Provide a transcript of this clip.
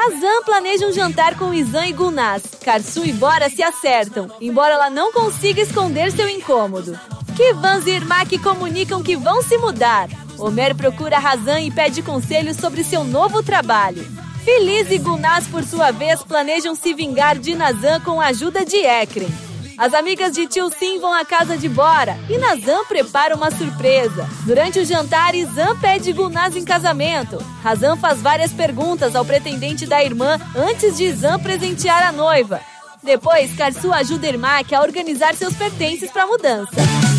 Nazan planeja um jantar com Izan e Gulnaz. Karsu e Bora se acertam, embora ela não consiga esconder seu incômodo. Kivans e Irmak comunicam que vão se mudar. Homer procura Hazan e pede conselhos sobre seu novo trabalho. Feliz e Gulnaz, por sua vez, planejam se vingar de Nazan com a ajuda de Ekren. As amigas de Tio Sim vão à casa de Bora e Nazan prepara uma surpresa. Durante o jantar, Izan pede Gulnaz em casamento. Hazan faz várias perguntas ao pretendente da irmã antes de Izan presentear a noiva. Depois, Karsu ajuda Irmak a organizar seus pertences para a mudança.